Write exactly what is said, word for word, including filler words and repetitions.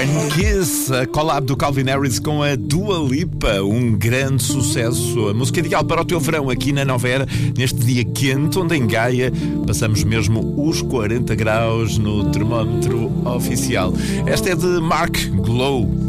Kiss, a collab do Calvin Harris com a Dua Lipa, um grande sucesso. A música ideal para o teu verão aqui na Nova Era, neste dia quente, onde em Gaia passamos mesmo os quarenta graus no termómetro oficial. Esta é de Mark Glow.